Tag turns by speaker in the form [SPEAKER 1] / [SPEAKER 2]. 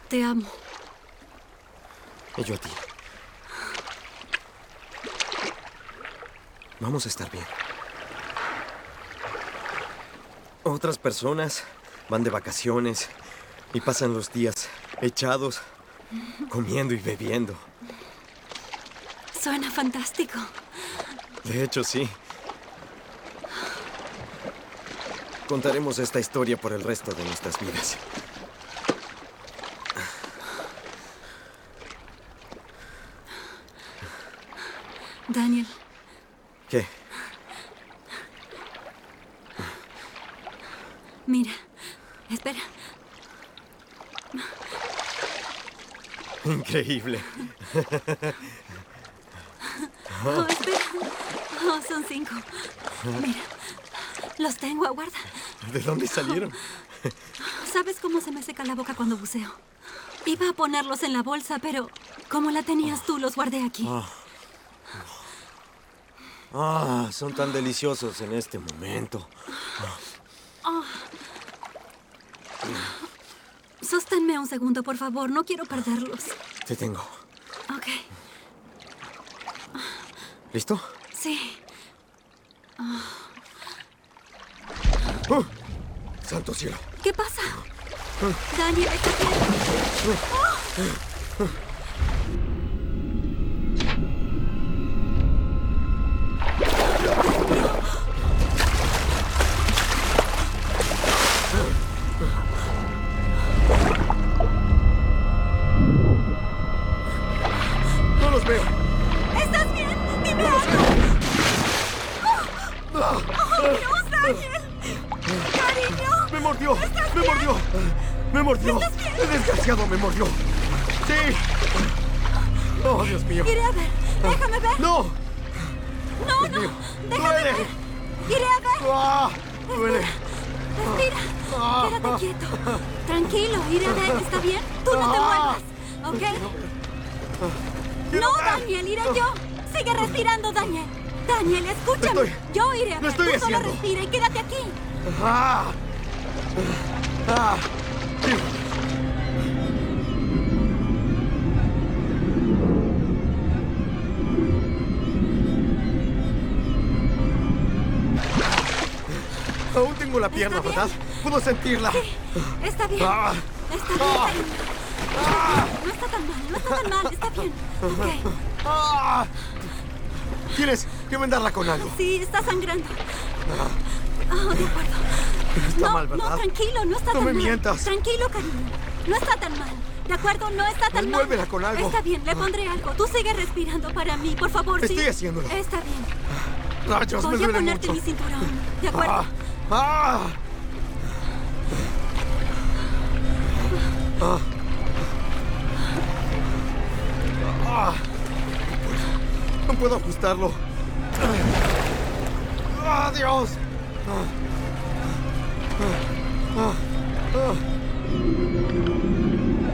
[SPEAKER 1] Te amo.
[SPEAKER 2] Y yo a ti. Vamos a estar bien. Otras personas van de vacaciones y pasan los días echados, comiendo y bebiendo.
[SPEAKER 1] Suena fantástico.
[SPEAKER 2] De hecho, sí. Contaremos esta historia por el resto de nuestras vidas.
[SPEAKER 1] Daniel.
[SPEAKER 2] ¿Qué?
[SPEAKER 1] Mira. Espera.
[SPEAKER 2] Increíble.
[SPEAKER 1] Oh, espera. Oh, son 5. Mira. Los tengo, aguarda.
[SPEAKER 2] ¿De dónde salieron?
[SPEAKER 1] ¿Sabes cómo se me seca la boca cuando buceo? Iba a ponerlos en la bolsa, pero como la tenías tú, los guardé aquí.
[SPEAKER 2] Son tan deliciosos en este momento.
[SPEAKER 1] Sosténme un segundo, por favor. No quiero perderlos.
[SPEAKER 2] Te tengo.
[SPEAKER 1] Ok.
[SPEAKER 2] ¿Listo?
[SPEAKER 1] Sí.
[SPEAKER 2] ¡Oh! ¡Santo cielo!
[SPEAKER 1] ¿Qué pasa? Daniel, ¿estás bien?
[SPEAKER 2] ¡No los veo!
[SPEAKER 1] ¿Estás bien? ¡Dime algo! ¡Oh, Dios, Daniel! ¡Cariño!
[SPEAKER 2] ¡Me mordió!
[SPEAKER 1] ¿Estás
[SPEAKER 2] ¡Me
[SPEAKER 1] bien?
[SPEAKER 2] mordió! ¡Me mordió!
[SPEAKER 1] ¿Estás bien?
[SPEAKER 2] ¡El desgraciado me mordió! ¡Sí! ¡Oh, Dios mío!
[SPEAKER 1] Iré a ver. Déjame ver.
[SPEAKER 2] ¡No!
[SPEAKER 1] No,
[SPEAKER 2] Dios mío.
[SPEAKER 1] Déjame
[SPEAKER 2] ¡Duele!
[SPEAKER 1] ver. Iré a ver.
[SPEAKER 2] ¡Ah! ¡Duele!
[SPEAKER 1] Respira. Quédate quieto. Tranquilo, iré a ver. ¿Está bien? Tú no te muevas. ¿Ok? No, Daniel, iré yo. Sigue respirando, Daniel. Daniel, escúchame. Yo iré a ver.
[SPEAKER 2] Lo estoy
[SPEAKER 1] Tú solo
[SPEAKER 2] haciendo.
[SPEAKER 1] respira y quédate aquí.
[SPEAKER 2] ¡Ah! ¡Ah! Aún tengo la pierna,
[SPEAKER 1] ¿Está bien?
[SPEAKER 2] ¿verdad? Puedo sentirla.
[SPEAKER 1] Sí, está bien.
[SPEAKER 2] Ah.
[SPEAKER 1] Está bien, cariño. No está tan mal, no está tan mal. Está bien. Ok.
[SPEAKER 2] ¡Ah! Tienes que vendarla con algo.
[SPEAKER 1] Sí, está sangrando. Oh, de acuerdo.
[SPEAKER 2] Está mal, ¿verdad?
[SPEAKER 1] No, tranquilo, no está
[SPEAKER 2] No
[SPEAKER 1] tan
[SPEAKER 2] me
[SPEAKER 1] mal.
[SPEAKER 2] mientas.
[SPEAKER 1] Tranquilo, cariño. No está tan mal. ¿De acuerdo? No está tan mal.
[SPEAKER 2] Envuélvela con algo.
[SPEAKER 1] Está bien, le pondré algo. Tú sigue respirando para mí, por favor.
[SPEAKER 2] Estoy
[SPEAKER 1] sí.
[SPEAKER 2] haciéndolo.
[SPEAKER 1] Está bien.
[SPEAKER 2] Rayos, me
[SPEAKER 1] Voy a
[SPEAKER 2] duele
[SPEAKER 1] ponerte
[SPEAKER 2] mucho.
[SPEAKER 1] mi cinturón. ¿De acuerdo?
[SPEAKER 2] ¡Ah! ¡Ah! ¡Ah! No puedo ajustarlo. ¡Ah, Dios! ¡Ah! ¡Ah! ¡Ah!